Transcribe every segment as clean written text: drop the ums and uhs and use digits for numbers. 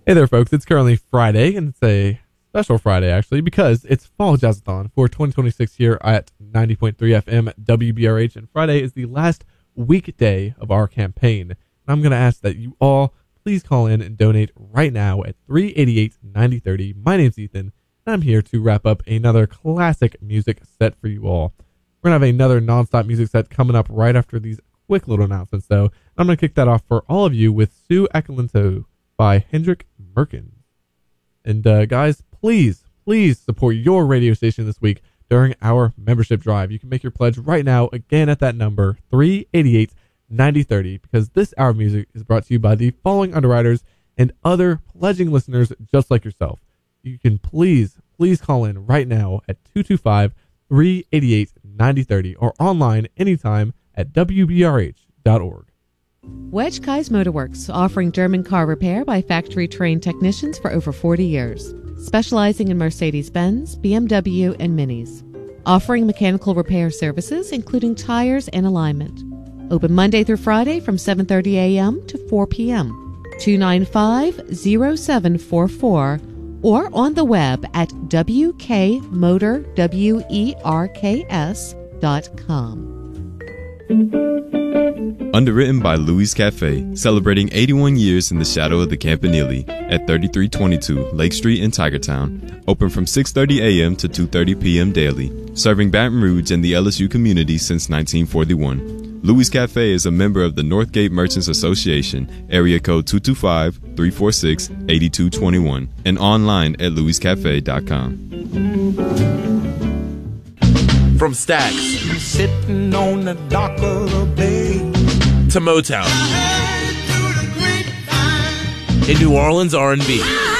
Hey there, folks. It's currently Friday, and it's a special Friday, actually, because it's Fall Jazzathon for 2026 here at 90.3 FM WBRH, and Friday is the last weekday of our campaign. And I'm going to ask that you all please call in and donate right now at 388-9030. My name's Ethan, and I'm here to wrap up another classic music set for you all. We're going to have another nonstop music set coming up right after these quick little announcements, though. I'm going to kick that off for all of you with Sue Ekelinto by Hendrik Merkens. And guys, please support your radio station this week during our membership drive. You can make your pledge right now, again at that number, 388-9030, because this hour of music is brought to you by the following underwriters and other pledging listeners just like yourself. You can please call in right now at 225-388-9030 or online anytime at WBRH.org. Wedge Kai's Motorworks, offering German car repair by factory-trained technicians for over 40 years, specializing in Mercedes-Benz, BMW, and Minis. Offering mechanical repair services, including tires and alignment. Open Monday through Friday from 7:30 a.m. to 4 p.m. 295-0744 or on the web at wkmotorwerks.com. Underwritten by Louis Cafe, celebrating 81 years in the shadow of the Campanile at 3322 Lake Street in Tigertown. Open from 6:30 a.m. to 2:30 p.m. daily, serving Baton Rouge and the LSU community since 1941. Louis Cafe is a member of the Northgate Merchants Association, area code 225-346-8221, and online at louiscafe.com. From Stax, sitting on the dock of the bay, to Motown, in New Orleans R&B,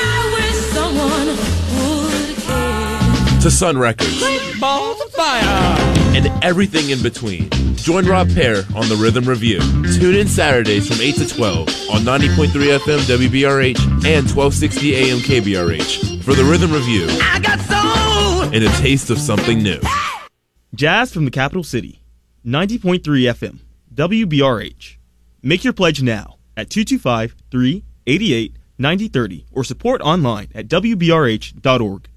to Sun Records, balls of fire, and everything in between. Join Rob Pear on The Rhythm Review. Tune in Saturdays from 8 to 12 on 90.3 FM WBRH and 1260 AM KBRH for The Rhythm Review. I got soul And a taste of something new. Jazz from the capital city, 90.3 FM, WBRH. Make your pledge now at 225-388-9030 or support online at WBRH.org.